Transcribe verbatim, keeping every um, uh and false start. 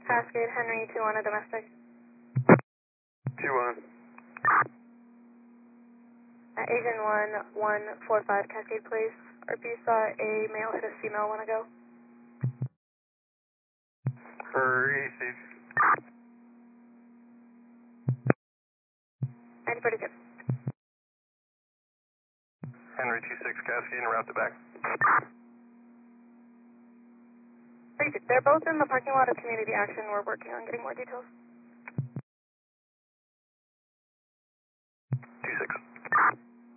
Cascade, Henry, two one, a domestic. two one. Uh, Agent one one four five, Cascade Place. R P saw a male hit a female a while ago. Receive. ninety forty-two. Henry two six, Cascade, and route to back. They're both in the parking lot of Community Action. We're working on getting more details.